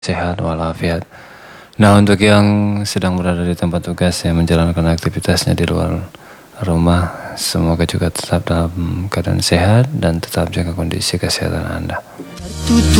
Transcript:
sehat walafiat. Nah, untuk yang sedang berada di tempat tugas yang menjalankan aktivitasnya di luar rumah, semoga juga tetap dalam keadaan sehat dan tetap jaga kondisi kesehatan Anda.